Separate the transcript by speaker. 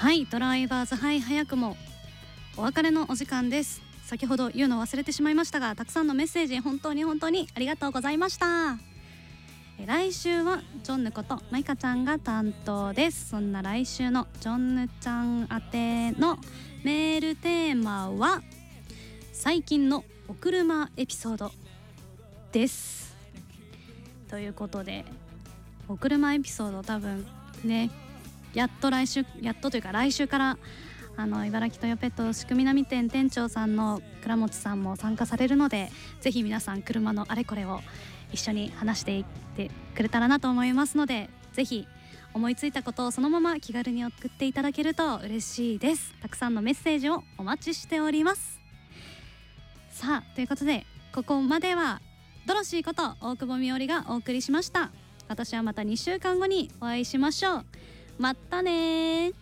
Speaker 1: はい、ドライバーズハイ、早くもお別れのお時間です。先ほど言うの忘れてしまいましたが、たくさんのメッセージ本当にありがとうございました。来週はジョンヌことマイカちゃんが担当です。そんな来週のジョンヌちゃん宛てのメールテーマは最近のお車エピソードです。ということで、お車エピソード多分ね、やっとというか来週から茨城トヨペット宿みなみ店店長さんの倉持さんも参加されるので、ぜひ皆さん車のあれこれを一緒に話していってくれたらなと思いますので、ぜひ思いついたことをそのまま気軽に送っていただけると嬉しいです。たくさんのメッセージをお待ちしております。さあ、ということでここまではドロシーこと大久保みおりがお送りしました。私はまた2週間後にお会いしましょう。またね。